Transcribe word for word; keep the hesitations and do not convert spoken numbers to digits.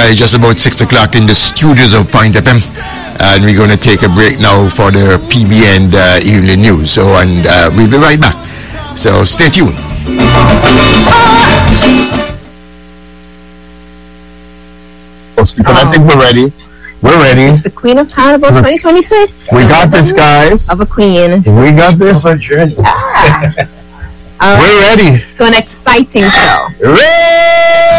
uh, just about six o'clock in the studios of Point F M. And we're going to take a break now for the P B N uh, Evening News. So, and uh, we'll be right back. So, stay tuned. I think we're ready. We're ready. It's the Queen of Carnival twenty twenty-six. We got this, guys. Of a queen. We got this. Ah. We're ready. To an exciting show. Ready!